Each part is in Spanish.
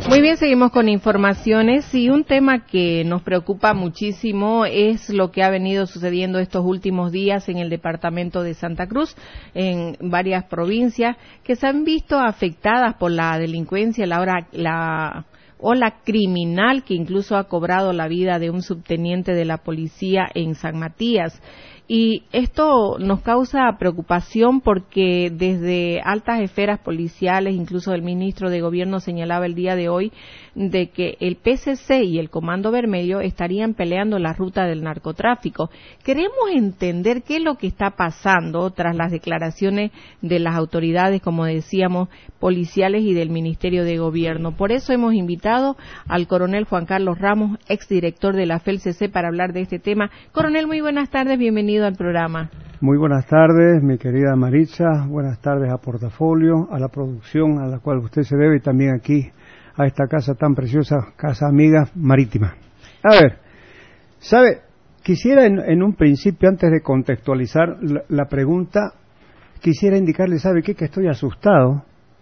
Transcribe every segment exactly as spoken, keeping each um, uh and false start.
Muy bien, seguimos con informaciones y un tema que nos preocupa muchísimo es lo que ha venido sucediendo estos últimos días en el departamento de Santa Cruz, en varias provincias que se han visto afectadas por la delincuencia, la hora, la ola criminal que incluso ha cobrado la vida de un subteniente de la policía en San Matías. Y esto nos causa preocupación porque desde altas esferas policiales, incluso el ministro de Gobierno señalaba el día de hoy de que el P C C y el Comando Vermelho estarían peleando la ruta del narcotráfico. Queremos entender qué es lo que está pasando tras las declaraciones de las autoridades, como decíamos, policiales y del Ministerio de Gobierno. Por eso hemos invitado al coronel Juan Carlos Ramos, exdirector de la F E L C C, para hablar de este tema. Coronel, muy buenas tardes, bienvenido al programa. Muy buenas tardes, mi querida Maritza, buenas tardes a Portafolio, a la producción a la cual usted se debe y también aquí a esta casa tan preciosa, Casa Amiga Marítima. A ver, ¿sabe? Quisiera en, en un principio, antes de contextualizar la, la pregunta, quisiera indicarle, ¿sabe qué? Que estoy asustado.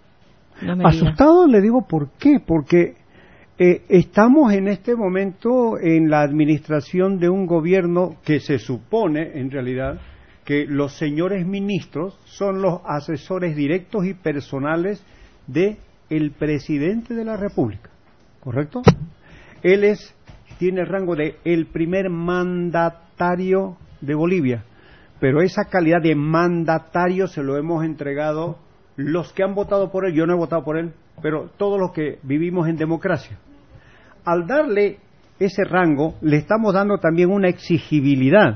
No me asustado diga. Le digo por qué, porque Eh, estamos en este momento en la administración de un gobierno que se supone, en realidad, que los señores ministros son los asesores directos y personales de el presidente de la República, ¿correcto? Él es, tiene el rango de el primer mandatario de Bolivia, pero esa calidad de mandatario se lo hemos entregado los que han votado por él. Yo no he votado por él, pero todos los que vivimos en democracia. Al darle ese rango, le estamos dando también una exigibilidad.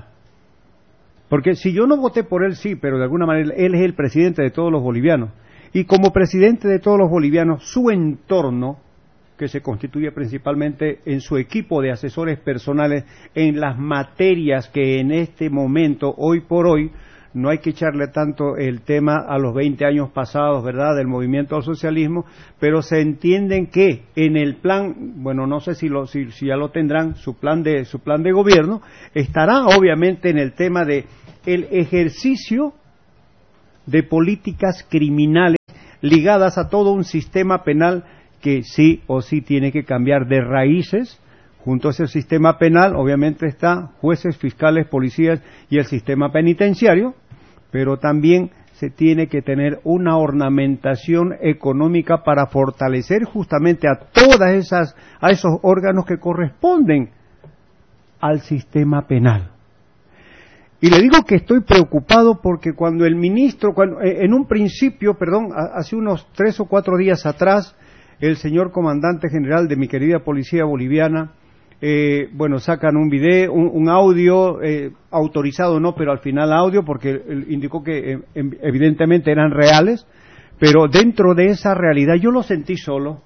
Porque si yo no voté por él, sí, pero de alguna manera él es el presidente de todos los bolivianos. Y como presidente de todos los bolivianos, su entorno, que se constituye principalmente en su equipo de asesores personales en las materias que en este momento, hoy por hoy, no hay que echarle tanto el tema a los veinte años pasados, ¿verdad?, del movimiento al socialismo, pero se entienden que en el plan, bueno, no sé si, lo, si, si ya lo tendrán, su plan de su plan de gobierno, estará obviamente en el tema de el ejercicio de políticas criminales ligadas a todo un sistema penal que sí o sí tiene que cambiar de raíces. Junto a ese sistema penal, obviamente, está jueces, fiscales, policías y el sistema penitenciario, pero también se tiene que tener una ornamentación económica para fortalecer justamente a todas esas, a esos órganos que corresponden al sistema penal. Y le digo que estoy preocupado porque cuando el ministro, cuando, en un principio, perdón, hace unos tres o cuatro días atrás, el señor comandante general de mi querida policía boliviana, Eh, bueno, sacan un video, un, un audio, eh, autorizado no, pero al final audio, porque él indicó que eh, evidentemente eran reales, pero dentro de esa realidad yo lo sentí solo.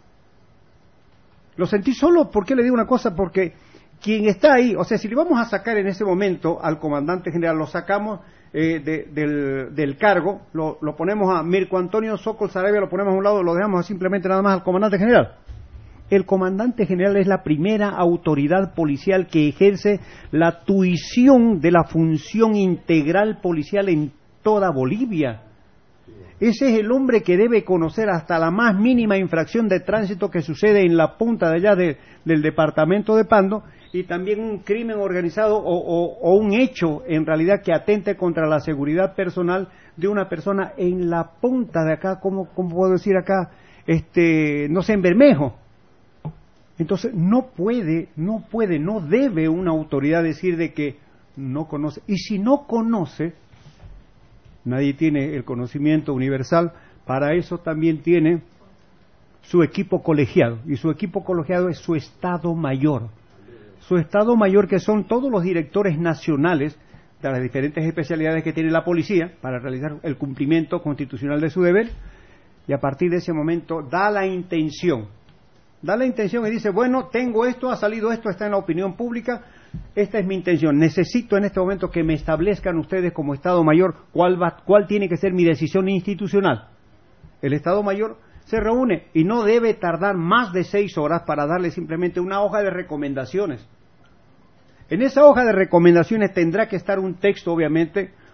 Lo sentí solo, ¿por qué le digo una cosa? Porque quien está ahí, o sea, si le vamos a sacar en ese momento al comandante general, lo sacamos eh, de, del, del cargo, lo, lo ponemos a Mirko Antonio Sokol Sarabia, lo ponemos a un lado, lo dejamos simplemente nada más al comandante general. El comandante general es la primera autoridad policial que ejerce la tuición de la función integral policial en toda Bolivia. Ese es el hombre que debe conocer hasta la más mínima infracción de tránsito que sucede en la punta de allá de, del departamento de Pando, y también un crimen organizado o, o, o un hecho en realidad que atente contra la seguridad personal de una persona en la punta de acá, ¿cómo, cómo puedo decir acá? Este, no sé, en Bermejo. Entonces, no puede, no puede, no debe una autoridad decir de que no conoce. Y si no conoce, nadie tiene el conocimiento universal, para eso también tiene su equipo colegiado. Y su equipo colegiado es su Estado Mayor. Su Estado Mayor, que son todos los directores nacionales de las diferentes especialidades que tiene la policía para realizar el cumplimiento constitucional de su deber. Y a partir de ese momento da la intención. Da la intención y dice, bueno, tengo esto, ha salido esto, está en la opinión pública, esta es mi intención. Necesito en este momento que me establezcan ustedes como Estado Mayor cuál, va, cuál tiene que ser mi decisión institucional. El Estado Mayor se reúne y no debe tardar más de seis horas para darle simplemente una hoja de recomendaciones. En esa hoja de recomendaciones tendrá que estar un texto, obviamente,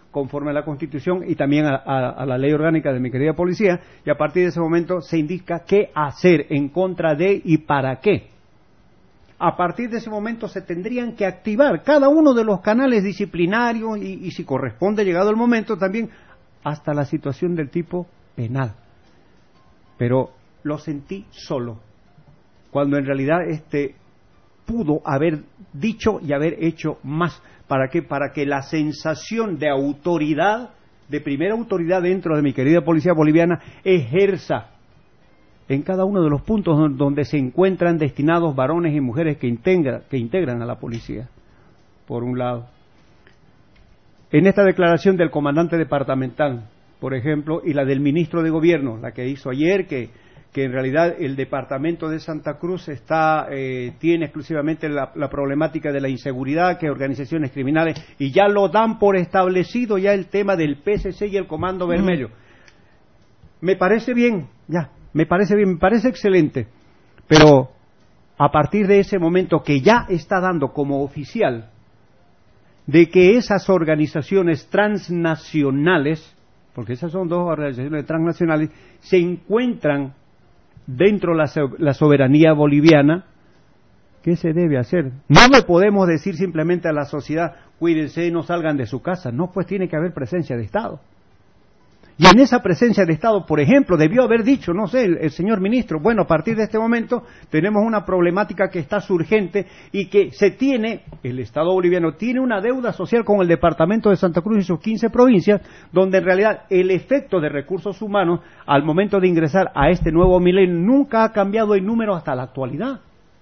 conforme a la Constitución y también a, a, a la ley orgánica de mi querida policía, y a partir de ese momento se indica qué hacer, en contra de y para qué. A partir de ese momento se tendrían que activar cada uno de los canales disciplinarios y, y si corresponde, llegado el momento, también hasta la situación del tipo penal. Pero lo sentí solo, cuando en realidad este pudo haber dicho y haber hecho más. ¿Para qué? Para que la sensación de autoridad, de primera autoridad dentro de mi querida policía boliviana, ejerza en cada uno de los puntos donde se encuentran destinados varones y mujeres que, integra, que integran a la policía, por un lado. En esta declaración del comandante departamental, por ejemplo, y la del ministro de Gobierno, la que hizo ayer, que, que en realidad el departamento de Santa Cruz está, eh, tiene exclusivamente la, la problemática de la inseguridad, que organizaciones criminales, y ya lo dan por establecido ya el tema del P S C y el Comando Vermelho. Me parece bien, ya. Me parece bien, me parece excelente, pero a partir de ese momento que ya está dando como oficial de que esas organizaciones transnacionales, porque esas son dos organizaciones transnacionales, se encuentran dentro de la, la soberanía boliviana, ¿qué se debe hacer? No le podemos decir simplemente a la sociedad, cuídense, no salgan de su casa, no, pues tiene que haber presencia de Estado. Y en esa presencia de Estado, por ejemplo, debió haber dicho, no sé, el, el señor ministro, bueno, a partir de este momento tenemos una problemática que está surgente y que se tiene, el Estado boliviano tiene una deuda social con el departamento de Santa Cruz y sus quince provincias, donde en realidad el efecto de recursos humanos al momento de ingresar a este nuevo milenio nunca ha cambiado en número hasta la actualidad.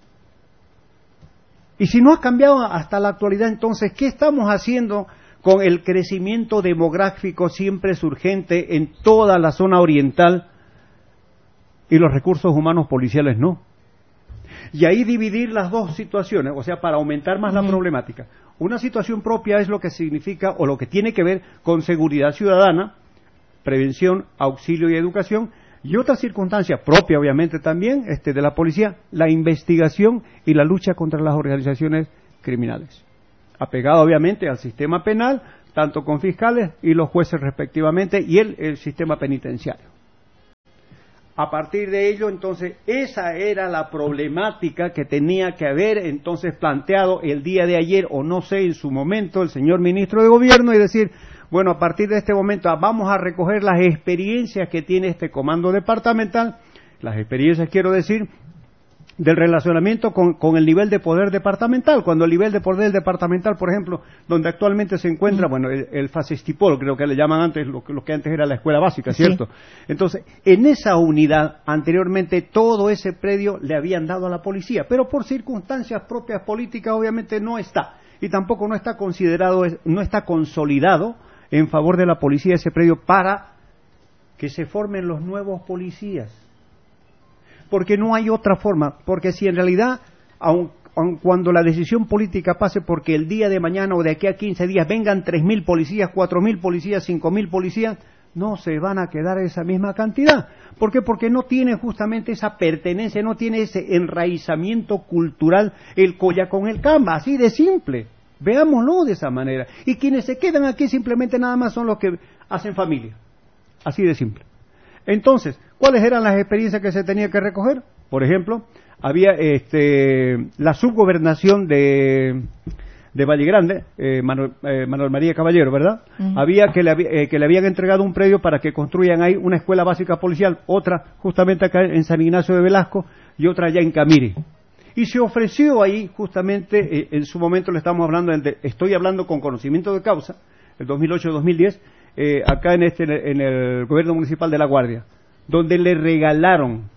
Y si no ha cambiado hasta la actualidad, entonces, ¿qué estamos haciendo con el crecimiento demográfico siempre surgente en toda la zona oriental y los recursos humanos policiales no? Y ahí dividir las dos situaciones, o sea, para aumentar más la uh-huh. problemática. Una situación propia es lo que significa o lo que tiene que ver con seguridad ciudadana, prevención, auxilio y educación, y otra circunstancia propia, obviamente, también este, de la policía, la investigación y la lucha contra las organizaciones criminales. Apegado obviamente al sistema penal, tanto con fiscales y los jueces respectivamente, y el, el sistema penitenciario. A partir de ello, entonces, esa era la problemática que tenía que haber entonces planteado el día de ayer, o no sé, en su momento, el señor ministro de Gobierno, y decir, bueno, a partir de este momento vamos a recoger las experiencias que tiene este comando departamental, las experiencias quiero decir, del relacionamiento con, con el nivel de poder departamental, cuando el nivel de poder departamental, por ejemplo, donde actualmente se encuentra, bueno, el, el FACESTIPOL, creo que le llaman antes, lo, lo que antes era la escuela básica, ¿cierto? Sí. Entonces, en esa unidad, anteriormente, todo ese predio le habían dado a la policía, pero por circunstancias propias políticas, obviamente, no está, y tampoco no está considerado, no está consolidado en favor de la policía ese predio para que se formen los nuevos policías. Porque no hay otra forma, porque si en realidad, aun, aun cuando la decisión política pase porque el día de mañana o de aquí a quince días vengan tres mil policías, cuatro mil policías, cinco mil policías, no se van a quedar esa misma cantidad. ¿Por qué? Porque no tiene justamente esa pertenencia, no tiene ese enraizamiento cultural el colla con el camba, así de simple. Veámoslo de esa manera. Y quienes se quedan aquí simplemente nada más son los que hacen familia, así de simple. Entonces, ¿cuáles eran las experiencias que se tenía que recoger? Por ejemplo, había este, la subgobernación de, de Valle Grande, eh, Manuel, eh, Manuel María Caballero, ¿verdad? Uh-huh. Había que le, eh, que le habían entregado un predio para que construyan ahí una escuela básica policial, otra justamente acá en San Ignacio de Velasco y otra allá en Camiri. Y se ofreció ahí justamente, eh, en su momento le estamos hablando, de, estoy hablando con conocimiento de causa, el dos mil ocho dos mil diez, Eh, acá en este en el gobierno municipal de La Guardia, donde le regalaron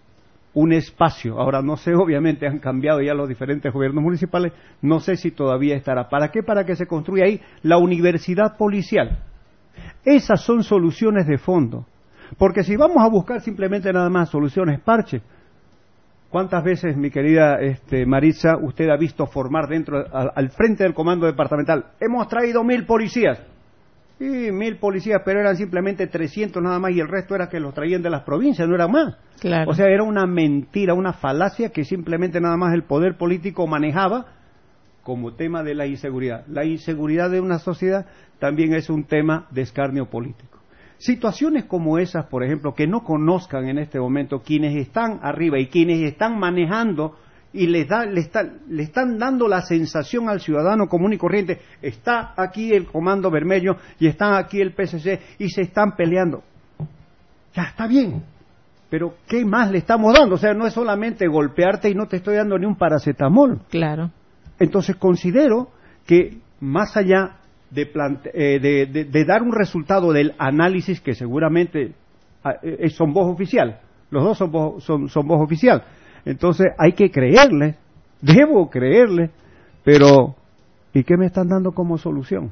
un espacio. Ahora no sé, obviamente han cambiado ya los diferentes gobiernos municipales, no sé si todavía estará. ¿Para qué? Para que se construya ahí la universidad policial. Esas son soluciones de fondo, porque si vamos a buscar simplemente nada más soluciones parche, ¿cuántas veces, mi querida este, Maritza, usted ha visto formar dentro al, al frente del comando departamental? Hemos traído mil policías. Sí, mil policías, pero eran simplemente trescientos nada más y el resto era que los traían de las provincias, no era más. Claro. O sea, era una mentira, una falacia que simplemente nada más el poder político manejaba como tema de la inseguridad. La inseguridad de una sociedad también es un tema de escarnio político. Situaciones como esas, por ejemplo, que no conozcan en este momento quienes están arriba y quienes están manejando y les da, le, está, le están dando la sensación al ciudadano común y corriente, está aquí el Comando Bermello y está aquí el P S C y se están peleando. Ya está bien, pero ¿qué más le estamos dando? O sea, no es solamente golpearte y no te estoy dando ni un paracetamol. Claro. Entonces considero que más allá de, plante, eh, de, de, de dar un resultado del análisis que seguramente eh, son voz oficial, los dos son voz, son, son voz oficial, entonces hay que creerle, debo creerle, pero ¿y qué me están dando como solución?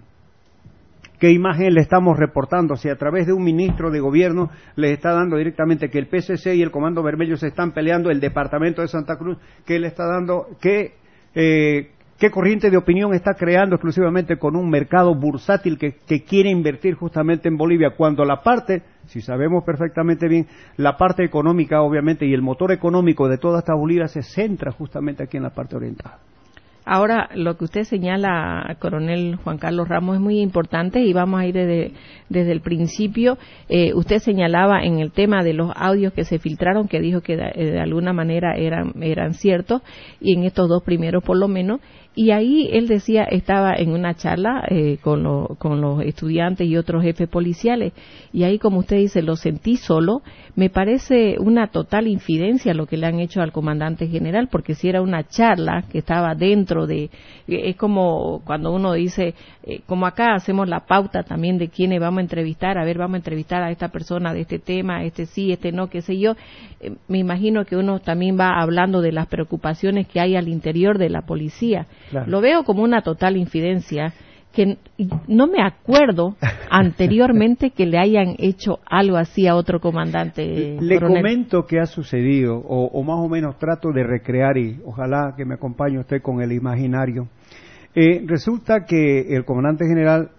¿Qué imagen le estamos reportando? Si a través de un ministro de gobierno le está dando directamente que el P S C y el Comando Bermello se están peleando, el departamento de Santa Cruz, ¿qué le está dando? ¿Qué, eh, qué corriente de opinión está creando exclusivamente con un mercado bursátil que, que quiere invertir justamente en Bolivia? Cuando la parte, si sabemos perfectamente bien, la parte económica obviamente y el motor económico de toda esta Bolivia se centra justamente aquí en la parte oriental. Ahora, lo que usted señala, coronel Juan Carlos Ramos, es muy importante y vamos a ir desde, desde el principio. Eh, usted señalaba en el tema de los audios que se filtraron, que dijo que de, de alguna manera eran, eran ciertos, y en estos dos primeros por lo menos, y ahí él decía, estaba en una charla eh, con, lo, con los estudiantes y otros jefes policiales, y ahí, como usted dice, lo sentí solo. Me parece una total infidencia lo que le han hecho al comandante general, porque si era una charla que estaba dentro de, es como cuando uno dice, eh, como acá hacemos la pauta también de quiénes vamos a entrevistar, a ver, vamos a entrevistar a esta persona de este tema, este sí, este no, qué sé yo. Eh, me imagino que uno también va hablando de las preocupaciones que hay al interior de la policía. Claro. Lo veo como una total infidencia, que no me acuerdo anteriormente que le hayan hecho algo así a otro comandante. Le coronel. Comento qué ha sucedido, o, o más o menos trato de recrear, y ojalá que me acompañe usted con el imaginario. Eh, resulta que el comandante general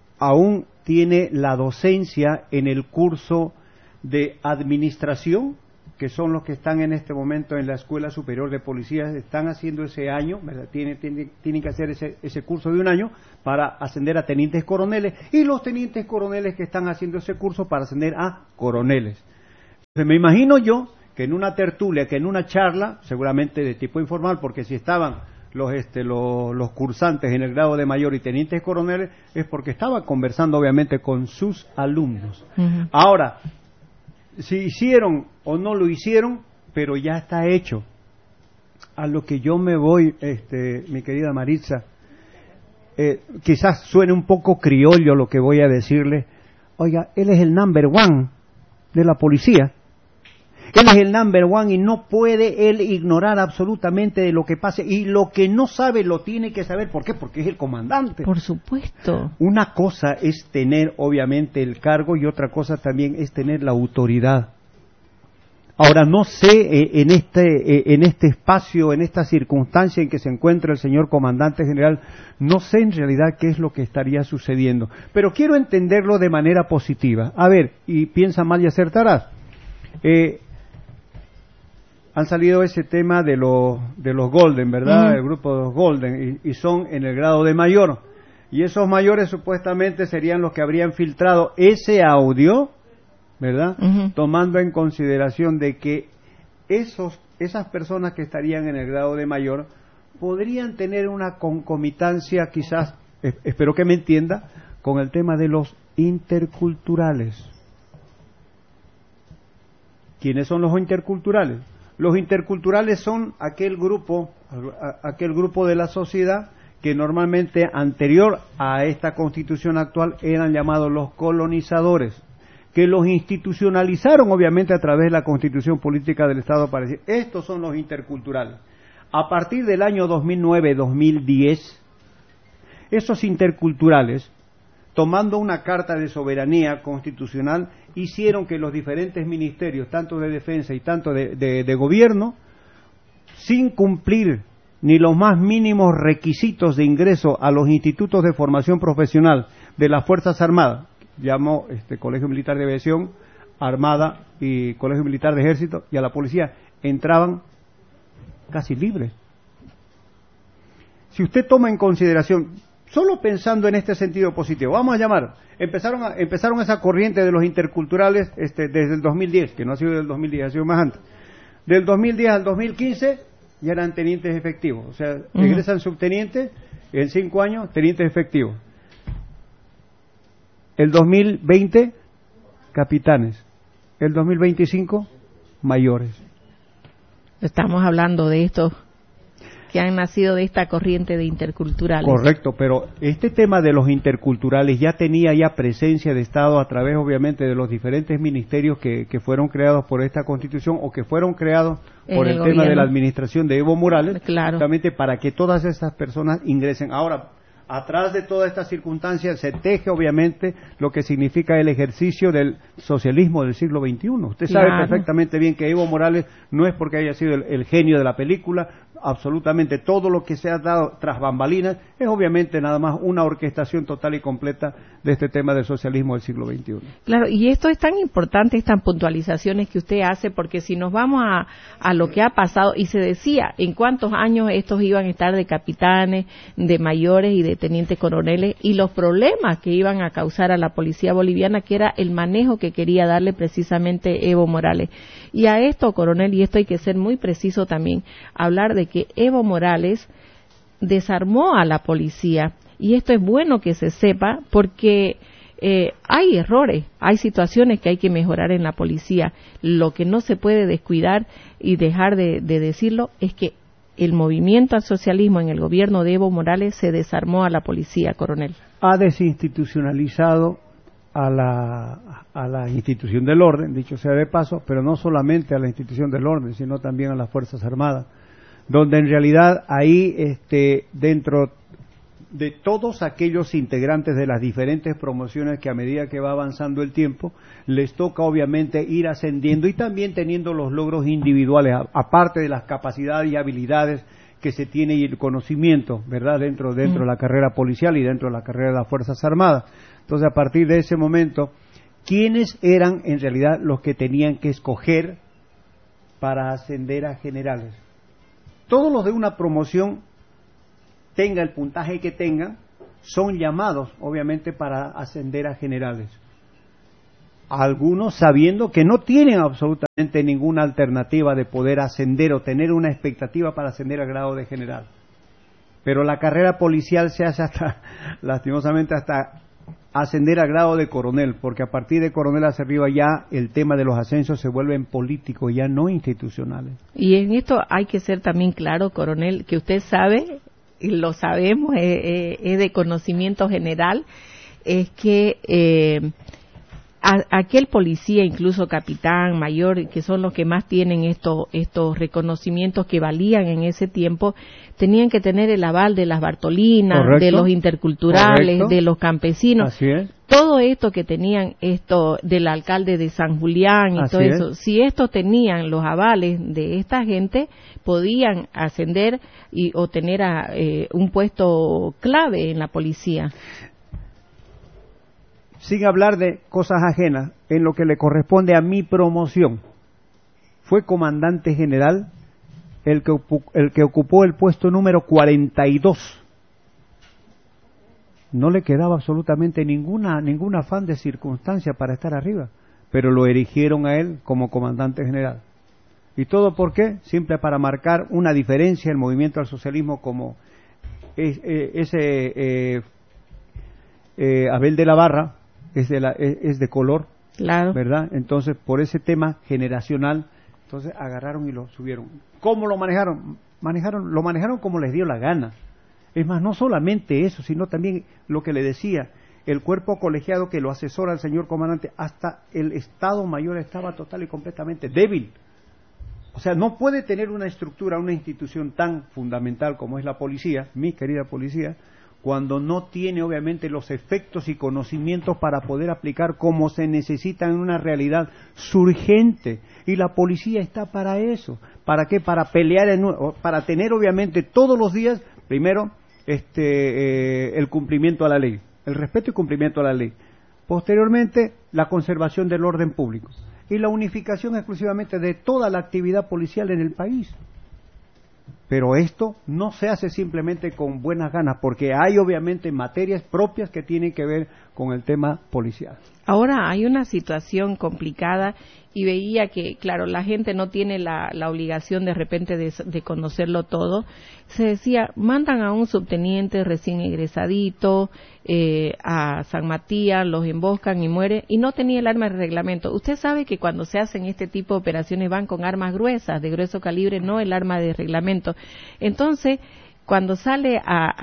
aún tiene la docencia en el curso de administración, que son los que están en este momento en la Escuela Superior de Policías, están haciendo ese año, ¿verdad? Tienen, tienen, tienen que hacer ese, ese curso de un año para ascender a tenientes coroneles, y los tenientes coroneles que están haciendo ese curso para ascender a coroneles. Entonces, me imagino yo que en una tertulia, que en una charla, seguramente de tipo informal, porque si estaban los, este, los, los cursantes en el grado de mayor y tenientes coroneles, es porque estaban conversando obviamente con sus alumnos. Uh-huh. Ahora, si hicieron o no lo hicieron, pero ya está hecho. A lo que yo me voy, este, mi querida Maritza, eh, quizás suene un poco criollo lo que voy a decirle. Oiga, él es el number one de la policía. Él es el number one y no puede él ignorar absolutamente de lo que pase, y lo que no sabe lo tiene que saber. ¿Por qué? Porque es el comandante. Por supuesto. Una cosa es tener obviamente el cargo y otra cosa también es tener la autoridad. Ahora, no sé eh, en este eh, en este espacio, en esta circunstancia en que se encuentra el señor comandante general, no sé en realidad qué es lo que estaría sucediendo, pero quiero entenderlo de manera positiva. A ver, y piensa mal y acertarás. Eh, Han salido ese tema de los de los Golden, ¿verdad? Uh-huh. El grupo de los Golden, y, y son en el grado de mayor. Y esos mayores supuestamente serían los que habrían filtrado ese audio, ¿verdad? Uh-huh. Tomando en consideración de que esos esas personas que estarían en el grado de mayor podrían tener una concomitancia, quizás, eh, espero que me entienda, con el tema de los interculturales. ¿Quiénes son los interculturales? Los interculturales son aquel grupo, aquel grupo de la sociedad que normalmente anterior a esta constitución actual eran llamados los colonizadores, que los institucionalizaron obviamente a través de la constitución política del Estado para decir, estos son los interculturales. A partir del año dos mil nueve dos mil diez, esos interculturales, tomando una carta de soberanía constitucional, hicieron que los diferentes ministerios, tanto de defensa y tanto de, de, de gobierno, sin cumplir ni los más mínimos requisitos de ingreso a los institutos de formación profesional de las Fuerzas Armadas, llamó este Colegio Militar de Aviación, Armada y Colegio Militar de Ejército, y a la policía, entraban casi libres. si usted toma en consideración, solo pensando en este sentido positivo, vamos a llamar, empezaron a, empezaron esa corriente de los interculturales este, desde el dos mil diez, que no ha sido del dos mil diez, ha sido más antes. Del dos mil diez al dos mil quince ya eran tenientes efectivos, o sea, uh-huh. egresan subtenientes, en cinco años, tenientes efectivos. El dos mil veinte, capitanes. El dos mil veinticinco, mayores. Estamos hablando de estos que han nacido de esta corriente de interculturales. Correcto, pero este tema de los interculturales ya tenía ya presencia de Estado a través, obviamente, de los diferentes ministerios que, que fueron creados por esta Constitución o que fueron creados por el, el tema de la administración de Evo Morales, claro. justamente para que todas estas personas ingresen. Ahora, atrás de todas estas circunstancias se teje, obviamente, lo que significa el ejercicio del socialismo del siglo veintiuno. Usted sabe claro. perfectamente bien que Evo Morales no es porque haya sido el, el genio de la película, absolutamente todo lo que se ha dado tras bambalinas es obviamente nada más una orquestación total y completa de este tema del socialismo del siglo veintiuno. Claro, y esto es tan importante, estas puntualizaciones que usted hace, porque si nos vamos a, a lo que ha pasado, y se decía en cuántos años estos iban a estar de capitanes, de mayores y de tenientes coroneles, y los problemas que iban a causar a la policía boliviana, que era el manejo que quería darle precisamente Evo Morales. Y a esto, coronel, y esto hay que ser muy preciso también, hablar de que Evo Morales desarmó a la policía, y esto es bueno que se sepa porque eh, hay errores, hay situaciones que hay que mejorar en la policía. Lo que no se puede descuidar y dejar de, de decirlo es que el movimiento al socialismo en el gobierno de Evo Morales se desarmó a la policía, coronel. Ha desinstitucionalizado a la, a la institución del orden, dicho sea de paso, pero no solamente a la institución del orden, sino también a las Fuerzas Armadas, donde en realidad ahí este, dentro de todos aquellos integrantes de las diferentes promociones que a medida que va avanzando el tiempo, les toca obviamente ir ascendiendo y también teniendo los logros individuales, aparte de las capacidades y habilidades que se tiene y el conocimiento, ¿verdad?, dentro, dentro mm. de la carrera policial y dentro de la carrera de las Fuerzas Armadas. Entonces, a partir de ese momento, ¿quiénes eran en realidad los que tenían que escoger para ascender a generales? Todos los de una promoción, tenga el puntaje que tengan, son llamados, obviamente, para ascender a generales. Algunos sabiendo que no tienen absolutamente ninguna alternativa de poder ascender o tener una expectativa para ascender al grado de general. Pero la carrera policial se hace hasta, lastimosamente, hasta ascender al grado de coronel, porque a partir de coronel hacia arriba ya el tema de los ascensos se vuelven políticos, ya no institucionales. Y en esto hay que ser también claro, coronel, que usted sabe, y lo sabemos, es, es, es de conocimiento general, es que eh, a, aquel policía, incluso capitán, mayor, que son los que más tienen estos estos reconocimientos que valían en ese tiempo, tenían que tener el aval de las Bartolinas, correcto, de los interculturales, correcto, de los campesinos. Así es. Todo esto que tenían, esto del alcalde de San Julián y Así todo eso, es. Si estos tenían los avales de esta gente, podían ascender y o tener a, eh, un puesto clave en la policía. Sin hablar de cosas ajenas, en lo que le corresponde a mi promoción, fue comandante general el que, el que ocupó el puesto número cuarenta y dos. No le quedaba absolutamente ninguna ningún afán de circunstancia para estar arriba, pero lo erigieron a él como comandante general. ¿Y todo por qué? Simple para marcar una diferencia el movimiento al socialismo, como es, eh, ese eh, eh, Abel de la Barra es de, la, es, es de color, claro, ¿verdad? Entonces, por ese tema generacional, entonces agarraron y lo subieron. ¿Cómo lo manejaron? Manejaron, lo manejaron como les dio la gana. Es más, no solamente eso, sino también lo que le decía, el cuerpo colegiado que lo asesora al señor comandante, hasta el Estado Mayor estaba total y completamente débil. O sea, no puede tener una estructura, una institución tan fundamental como es la policía, mi querida policía, cuando no tiene obviamente los efectos y conocimientos para poder aplicar como se necesita en una realidad surgente. Y la policía está para eso. ¿Para qué? Para pelear, en, para tener obviamente todos los días, primero, este, eh, el cumplimiento a la ley, el respeto y cumplimiento a la ley. Posteriormente, la conservación del orden público y la unificación exclusivamente de toda la actividad policial en el país. pero esto no se hace simplemente con buenas ganas, porque hay obviamente materias propias que tienen que ver con el tema policial. Ahora hay una situación complicada y veía que, claro, la gente no tiene la, la obligación de repente de, de conocerlo todo. Se decía, mandan a un subteniente recién egresadito eh, a San Matías, los emboscan y muere, y no tenía el arma de reglamento. Usted sabe que cuando se hacen este tipo de operaciones van con armas gruesas, de grueso calibre, no el arma de reglamento. Entonces, cuando sale a,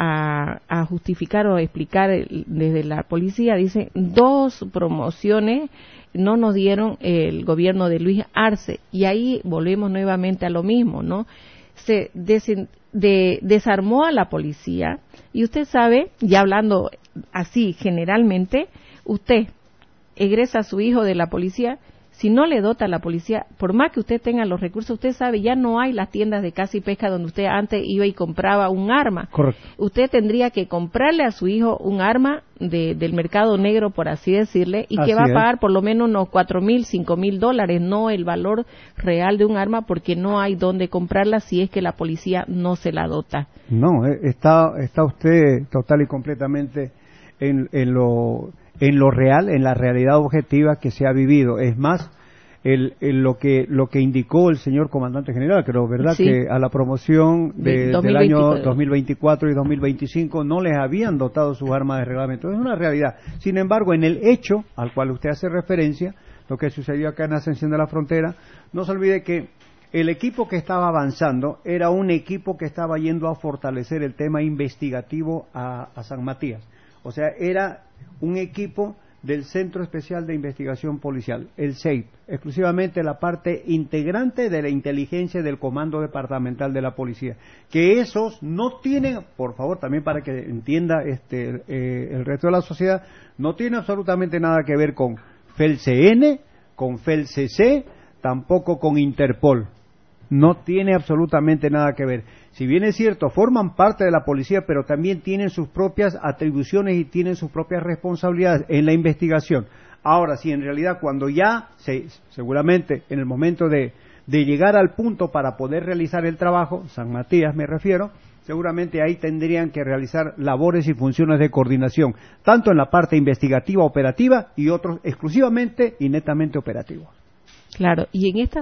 a, a justificar o a explicar el, desde la policía, dice, dos promociones no nos dieron el gobierno de Luis Arce, y ahí volvemos nuevamente a lo mismo, ¿no? Se desen, de, desarmó a la policía, y usted sabe, ya hablando así generalmente, usted egresa a su hijo de la policía, si no le dota a la policía, por más que usted tenga los recursos, usted sabe, ya no hay las tiendas de caza y pesca donde usted antes iba y compraba un arma. Correcto. Usted tendría que comprarle a su hijo un arma de, del mercado negro, por así decirle, y así que va es. a pagar por lo menos unos cuatro mil, cinco mil dólares, no el valor real de un arma, porque no hay dónde comprarla si es que la policía no se la dota. No, está, está usted total y completamente en, en lo... en lo real, en la realidad objetiva que se ha vivido. Es más, el, el, lo que lo que indicó el señor comandante general, creo, ¿verdad? Sí. Que a la promoción de, de del año dos mil veinticuatro y dos mil veinticinco no les habían dotado sus armas de reglamento. Es una realidad. Sin embargo, en el hecho al cual usted hace referencia, lo que sucedió acá en la Ascensión de la Frontera, no se olvide que el equipo que estaba avanzando era un equipo que estaba yendo a fortalecer el tema investigativo a, a San Matías. O sea, era un equipo del Centro Especial de Investigación Policial, el C E I P, exclusivamente la parte integrante de la inteligencia del Comando Departamental de la Policía, que esos no tienen, por favor, también para que entienda este eh, el resto de la sociedad, no tiene absolutamente nada que ver con FELCN, con FELCC, tampoco con Interpol. No tiene absolutamente nada que ver. Si bien es cierto, forman parte de la policía, pero también tienen sus propias atribuciones y tienen sus propias responsabilidades en la investigación. Ahora, si en realidad cuando ya, se, seguramente en el momento de, de llegar al punto para poder realizar el trabajo, San Matías me refiero, seguramente ahí tendrían que realizar labores y funciones de coordinación, tanto en la parte investigativa operativa y otros exclusivamente y netamente operativos. Claro, y en esta